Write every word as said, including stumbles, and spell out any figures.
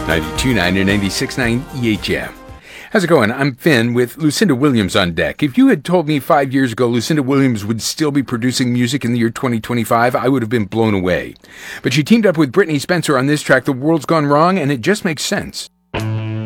ninety-two point nine and ninety-six point nine E H M. How's it going? I'm Finn with Lucinda Williams on deck. If you had told me five years ago Lucinda Williams would still be producing music in the year twenty twenty-five, I would have been blown away. But she teamed up with Brittney Spencer on this track, The World's Gone Wrong, and it just makes sense.